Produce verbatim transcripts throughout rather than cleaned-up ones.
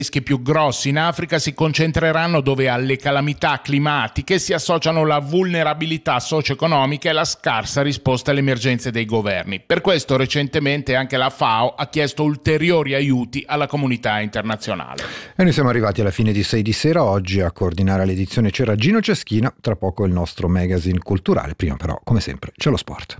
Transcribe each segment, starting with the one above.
rischi più grossi in Africa si concentreranno dove alle calamità climatiche si associano la vulnerabilità socio-economica e la scarsa risposta alle emergenze dei governi. Per questo recentemente anche la FAO ha chiesto ulteriori aiuti alla comunità internazionale. E noi siamo arrivati alla fine di sei di sera. Oggi a coordinare l'edizione c'era Gino Ceschina, tra poco il nostro magazine culturale. Prima però, come sempre, c'è lo sport.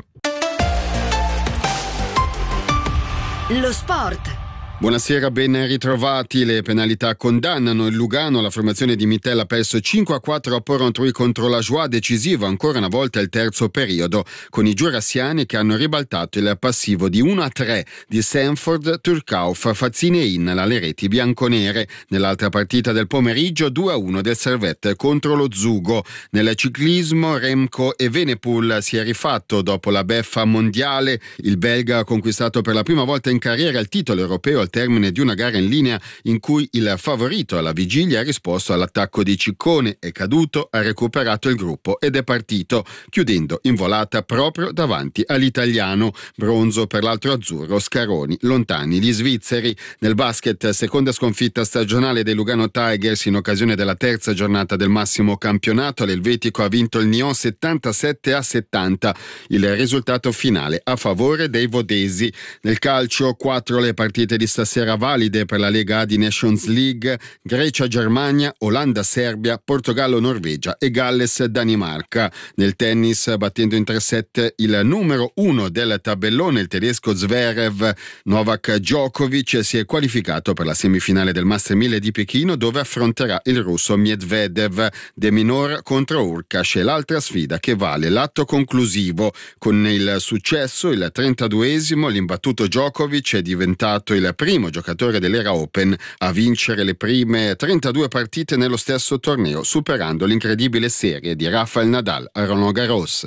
Lo sport. Buonasera, ben ritrovati. Le penalità condannano il Lugano. La formazione di Mittel ha perso cinque a quattro a Porrentruy contro la Joie, decisivo ancora una volta il terzo periodo, con i giurassiani che hanno ribaltato il passivo di uno a tre di Sanford, Turcauf, Fazzini e Innala, le reti bianconere. Nell'altra partita del pomeriggio due a uno del Servette contro lo Zugo. Nel ciclismo Remco e Evenepoel si è rifatto dopo la beffa mondiale. Il belga ha conquistato per la prima volta in carriera il titolo europeo al termine di una gara in linea in cui il favorito alla vigilia ha risposto all'attacco di Ciccone, è caduto, ha recuperato il gruppo ed è partito, chiudendo in volata proprio davanti all'italiano. Bronzo per l'altro azzurro, Scaroni, lontani gli svizzeri. Nel basket, seconda sconfitta stagionale dei Lugano Tigers in occasione della terza giornata del massimo campionato. L'Elvetico ha vinto il Nyon settantasette a settanta, il risultato finale a favore dei vodesi. Nel calcio, quattro le partite di stasera valide per la Lega A di Nations League: Grecia-Germania, Olanda-Serbia, Portogallo-Norvegia e Galles-Danimarca. Nel tennis, battendo in tre set il numero uno del tabellone, il tedesco Zverev, Novak Djokovic si è qualificato per la semifinale del Master mille di Pechino, dove affronterà il russo Medvedev. De Minaur contro Urkash è l'altra sfida che vale l'atto conclusivo. Con il successo, il trentaduesimo, l'imbattuto Djokovic è diventato il primo giocatore dell'era Open a vincere le prime trentadue partite nello stesso torneo, superando l'incredibile serie di Rafael Nadal a Roland Garros.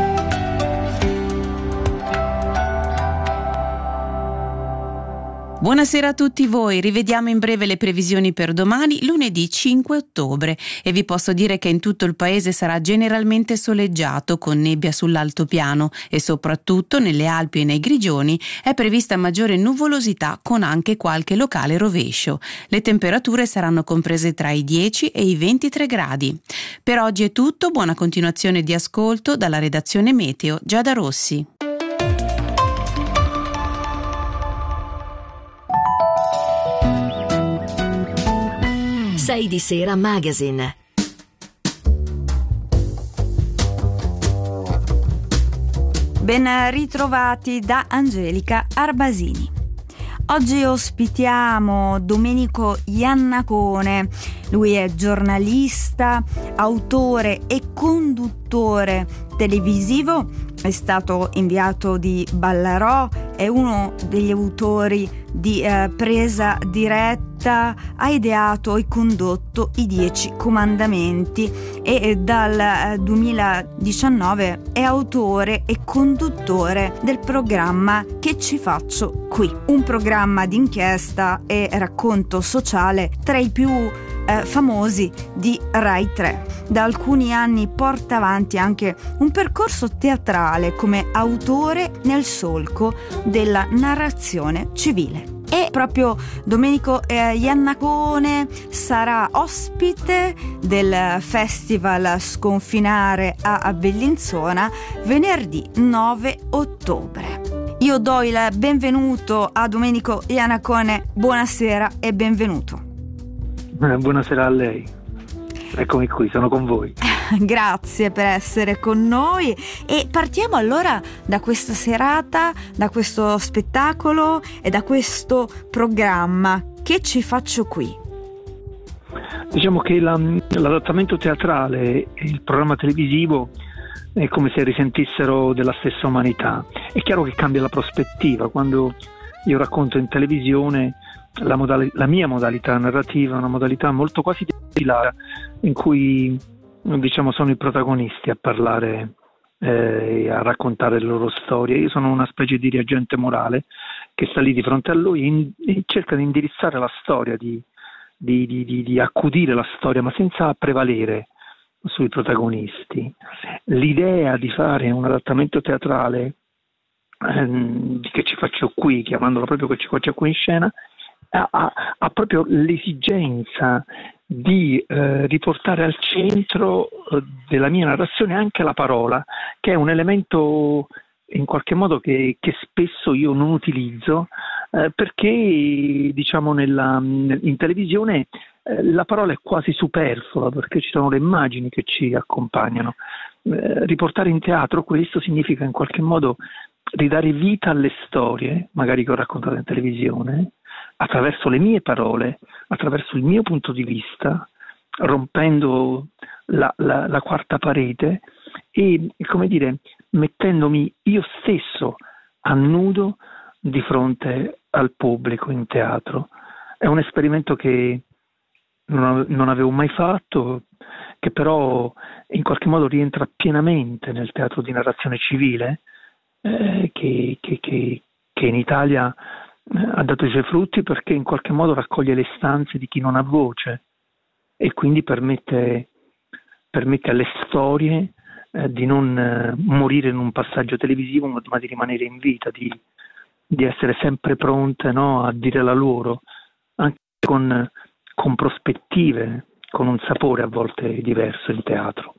Buonasera a tutti voi, rivediamo in breve le previsioni per domani, lunedì cinque ottobre, e vi posso dire che in tutto il paese sarà generalmente soleggiato con nebbia sull'altopiano e soprattutto nelle Alpi e nei Grigioni è prevista maggiore nuvolosità con anche qualche locale rovescio. Le temperature saranno comprese tra i dieci e i ventitré gradi. Per oggi è tutto, buona continuazione di ascolto dalla redazione Meteo, Giada Rossi. sei di sera magazine. Ben ritrovati da Angelica Arbasini. Oggi ospitiamo Domenico Iannacone. Lui è giornalista, autore e conduttore televisivo, è stato inviato di Ballarò, è uno degli autori di eh, Presa diretta, ha ideato e condotto i Dieci Comandamenti e dal eh, duemiladiciannove è autore e conduttore del programma Che ci faccio qui, un programma di inchiesta e racconto sociale tra i più eh, famosi di Rai tre. Da alcuni anni porta avanti anche un percorso teatrale come autore nel solco della narrazione civile. E proprio Domenico eh, Iannacone sarà ospite del Festival Sconfinare a Bellinzona venerdì nove ottobre. Io do il benvenuto a Domenico Iannacone, buonasera e benvenuto. Eh, buonasera a lei, eccomi qui, sono con voi. Grazie per essere con noi e partiamo allora da questa serata, da questo spettacolo e da questo programma Che ci faccio qui. Diciamo che la, l'adattamento teatrale e il programma televisivo è come se risentissero della stessa umanità. È chiaro che cambia la prospettiva. Quando io racconto in televisione la, modali- la mia modalità narrativa è una modalità molto quasi defilata, in cui diciamo sono i protagonisti a parlare e eh, a raccontare le loro storie. Io sono una specie di reagente morale che sta lì di fronte a lui in, e cerca di indirizzare la storia, di, di, di, di, di accudire la storia, ma senza prevalere sui protagonisti. L'idea di fare un adattamento teatrale ehm, che ci faccio qui, chiamandolo proprio Che ci faccio qui in scena, ha, ha, ha proprio l'esigenza di eh, riportare al centro eh, della mia narrazione anche la parola, che è un elemento in qualche modo che, che spesso io non utilizzo, eh, perché diciamo nella, in televisione eh, la parola è quasi superflua, perché ci sono le immagini che ci accompagnano. Eh, riportare in teatro questo significa in qualche modo ridare vita alle storie, magari che ho raccontato in televisione, attraverso le mie parole, attraverso il mio punto di vista, rompendo la, la, la quarta parete e, come dire, mettendomi io stesso a nudo di fronte al pubblico in teatro. È un esperimento che non, non avevo mai fatto, che però in qualche modo rientra pienamente nel teatro di narrazione civile, eh, che, che, che, che in Italia eh, ha dato i suoi frutti, perché in qualche modo raccoglie le istanze di chi non ha voce e quindi permette, permette alle storie eh, di non eh, morire in un passaggio televisivo, ma di rimanere in vita, di, di essere sempre pronte, no, a dire la loro, anche con, con prospettive, con un sapore a volte diverso in teatro.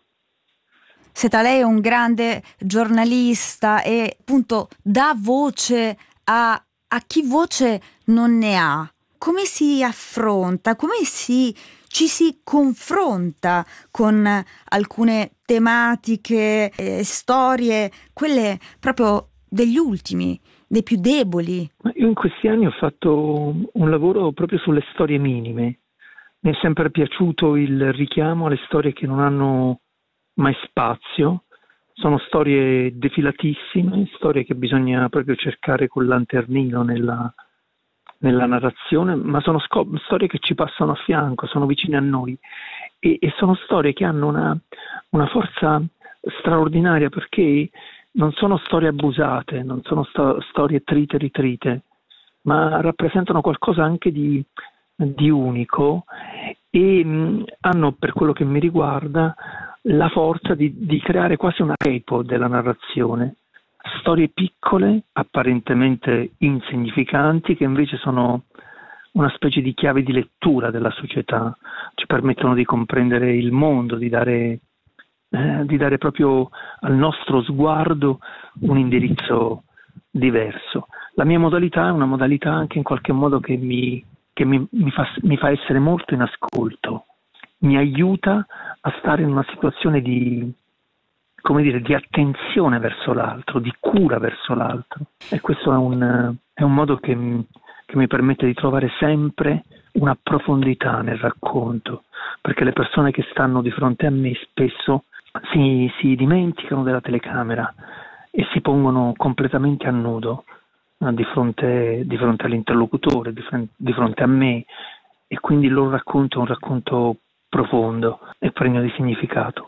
Senta, lei è un grande giornalista e appunto dà voce a, a chi voce non ne ha. Come si affronta, come si, ci si confronta con alcune tematiche, eh, storie, quelle proprio degli ultimi, dei più deboli? Io in questi anni ho fatto un lavoro proprio sulle storie minime. Mi è sempre piaciuto il richiamo alle storie che non hanno mai spazio. Sono storie defilatissime, storie che bisogna proprio cercare col lanternino nella, nella narrazione, ma sono sco- storie che ci passano a fianco, sono vicine a noi e, e sono storie che hanno una, una forza straordinaria, perché non sono storie abusate, non sono sto- storie trite ritrite, ma rappresentano qualcosa anche di, di unico e mh, hanno, per quello che mi riguarda, la forza di, di creare quasi una capo della narrazione. Storie piccole, apparentemente insignificanti, che invece sono una specie di chiave di lettura della società, ci permettono di comprendere il mondo, di dare, eh, di dare proprio al nostro sguardo un indirizzo diverso. La mia modalità è una modalità anche in qualche modo che mi, che mi, mi, fa, mi fa essere molto in ascolto, mi aiuta a stare in una situazione di, come dire, di attenzione verso l'altro, di cura verso l'altro. E questo è un, è un modo che, che mi permette di trovare sempre una profondità nel racconto, perché le persone che stanno di fronte a me spesso si, si dimenticano della telecamera e si pongono completamente a nudo eh, di fronte, di fronte all'interlocutore, di fronte, di fronte a me, e quindi il loro racconto è un racconto profondo e pregno di significato.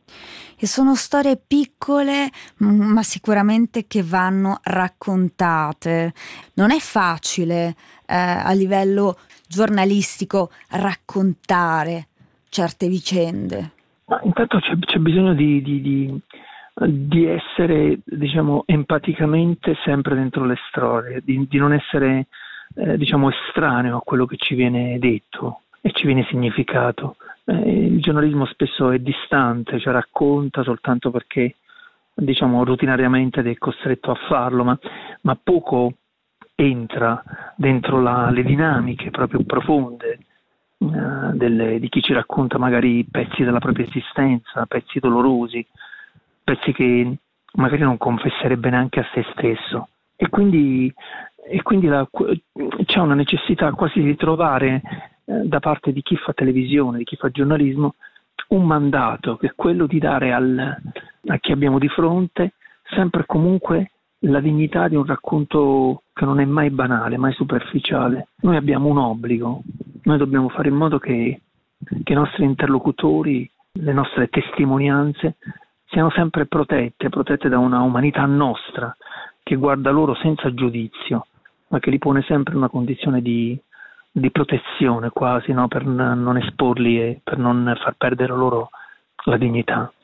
E sono storie piccole, ma sicuramente che vanno raccontate. Non è facile eh, a livello giornalistico raccontare certe vicende. Ma intanto c'è, c'è bisogno di, di, di, di essere, diciamo, empaticamente sempre dentro le storie, di, di non essere, eh, diciamo, estraneo a quello che ci viene detto e ci viene significato. Eh, il giornalismo spesso è distante, cioè racconta soltanto perché, diciamo, rutinariamente è costretto a farlo, ma, ma poco entra dentro la, le dinamiche proprio profonde eh, delle, di chi ci racconta magari pezzi della propria esistenza, pezzi dolorosi, pezzi che magari non confesserebbe neanche a se stesso. E quindi, e quindi la, c'è una necessità quasi di trovare da parte di chi fa televisione, di chi fa giornalismo, un mandato, che è quello di dare al, a chi abbiamo di fronte sempre e comunque la dignità di un racconto che non è mai banale, mai superficiale. Noi abbiamo un obbligo, noi dobbiamo fare in modo che, che i nostri interlocutori, le nostre testimonianze siano sempre protette, protette da una umanità nostra che guarda loro senza giudizio, ma che li pone sempre in una condizione di di protezione quasi, no? Per non esporli e per non far perdere loro la dignità.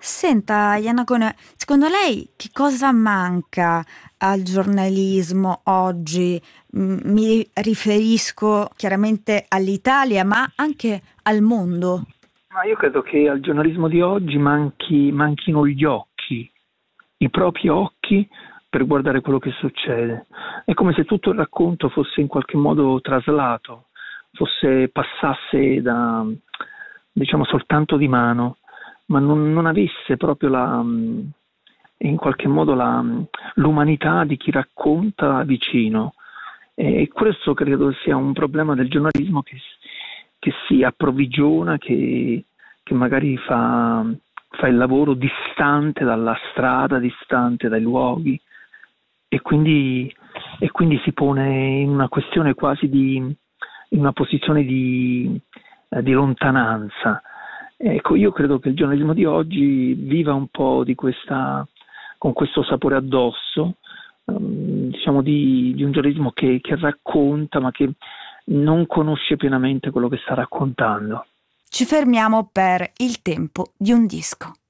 Senta, Iannacone, secondo lei che cosa manca al giornalismo oggi? Mi riferisco chiaramente all'Italia, ma anche al mondo. Ma io credo che al giornalismo di oggi manchi, manchino gli occhi, i propri occhi per guardare quello che succede. È come se tutto il racconto fosse in qualche modo traslato, fosse passasse da, diciamo, soltanto di mano, ma non, non avesse proprio la, in qualche modo la, l'umanità di chi racconta vicino. E questo credo sia un problema del giornalismo che, che si approvvigiona, che, che magari fa, fa il lavoro distante dalla strada, distante dai luoghi, e quindi, e quindi si pone in una questione quasi di, in una posizione di, eh, di lontananza. Ecco, io credo che il giornalismo di oggi viva un po' di questa, con questo sapore addosso, um, diciamo di, di un giornalismo che, che racconta, ma che non conosce pienamente quello che sta raccontando. Ci fermiamo per il tempo di un disco.